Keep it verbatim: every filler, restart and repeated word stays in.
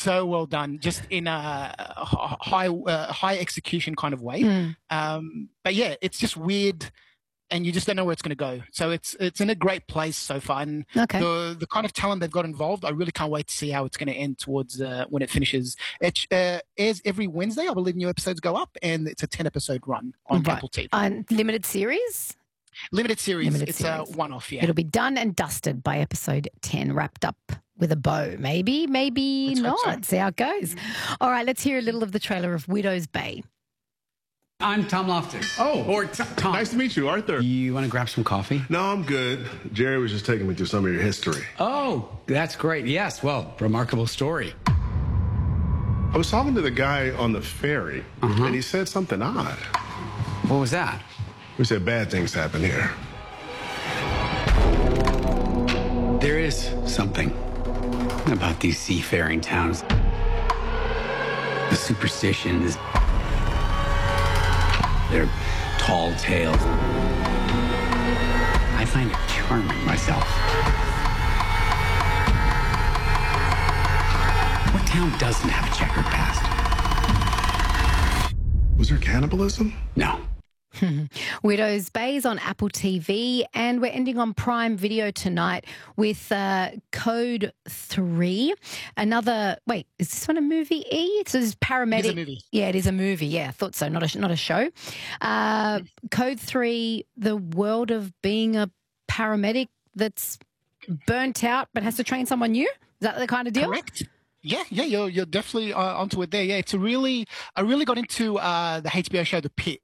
so well done, just in a high uh, high execution kind of way. Mm. Um, but yeah, it's just weird, and you just don't know where it's going to go. So it's it's in a great place so far, and Okay. the the kind of talent they've got involved, I really can't wait to see how it's going to end towards uh, when it finishes. It uh, airs every Wednesday, I believe. New episodes go up, and it's a ten episode run on Right. Apple T V. On limited series? Limited series. Limited it's series. a one-off, yeah. It'll be done and dusted by episode ten, wrapped up with a bow. Maybe, maybe Let's hope not. so. See how it goes. All right, let's hear a little of the trailer of Widow's Bay. I'm Tom Loftus. Oh, Or T- Tom. nice to meet you, Arthur. You want to grab some coffee? No, I'm good. Jerry was just taking me through some of your history. Oh, that's great. Yes, well, remarkable story. I was talking to the guy on the ferry, Uh-huh. and he said something odd. What was that? We said bad things happen here. There is something about these seafaring towns. The superstitions, their tall tales. I find it charming myself. What town doesn't have a checkered past? Was there cannibalism? No. Widow's Bay is on Apple T V, and we're ending on Prime Video tonight with uh, Code three. Another, wait, is this one a movie, E? It's this paramedic. It is a movie. Yeah, it is a movie. Yeah, I thought so, not a, not a show. Uh, Code three, the world of being a paramedic that's burnt out but has to train someone new? Is that the kind of deal? Correct. Yeah, yeah, you're you're definitely uh, onto it there. Yeah, it's a really I really got into uh, the H B O show The Pitt